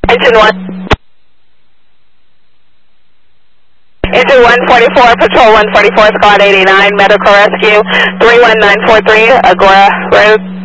Engine 1. Engine 144, Patrol 144, Squad 89, Medical Rescue 31943, Agora Road.